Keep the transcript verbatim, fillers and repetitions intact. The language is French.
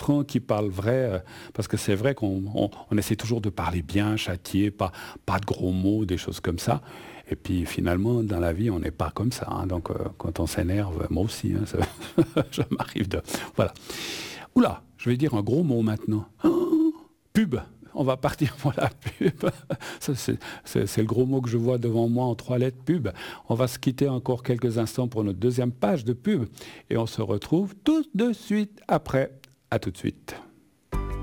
patron qui parle vrai, euh, parce que c'est vrai qu'on on, on essaie toujours de parler bien, châtier, pas, pas de gros mots, des choses comme ça. Et puis finalement, dans la vie, on n'est pas comme ça. Hein. Donc euh, quand on s'énerve, moi aussi, hein, ça, ça m'arrive de... Voilà. Oula, je vais dire un gros mot maintenant. Oh, pub. On va partir pour la pub. Ça, c'est, c'est, c'est le gros mot que je vois devant moi en trois lettres, pub. On va se quitter encore quelques instants pour notre deuxième page de pub. Et on se retrouve tout de suite après. À tout de suite.